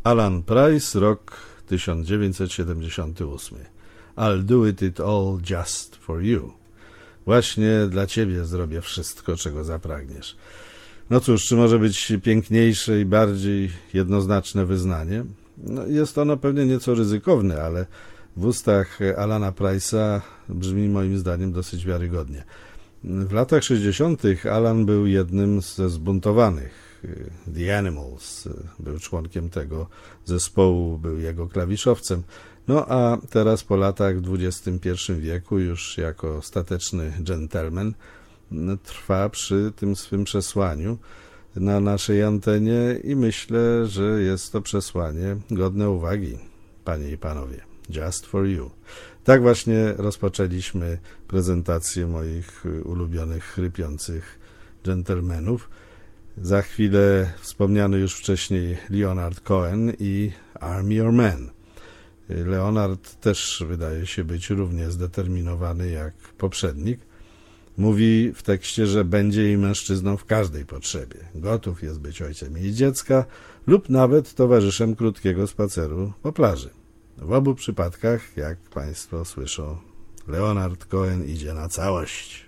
Alan Price, rok 1978. I'll do it all just for you. Właśnie dla ciebie zrobię wszystko, czego zapragniesz. No cóż, czy może być piękniejsze i bardziej jednoznaczne wyznanie? No, jest ono pewnie nieco ryzykowne, ale w ustach Alana Price'a brzmi moim zdaniem dosyć wiarygodnie. W latach 60. Alan był jednym ze zbuntowanych. The Animals był członkiem tego zespołu, był jego klawiszowcem. No a teraz po latach w XXI wieku już jako stateczny gentleman trwa przy tym swym przesłaniu na naszej antenie i myślę, że jest to przesłanie godne uwagi, panie i panowie. Just for you. Tak właśnie rozpoczęliśmy prezentację moich ulubionych chrypiących dżentelmenów. Za chwilę wspomniany już wcześniej Leonard Cohen i Army Your Men. Leonard też wydaje się być równie zdeterminowany jak poprzednik. Mówi w tekście, że będzie jej mężczyzną w każdej potrzebie. Gotów jest być ojcem jej dziecka lub nawet towarzyszem krótkiego spaceru po plaży. W obu przypadkach, jak państwo słyszą, Leonard Cohen idzie na całość.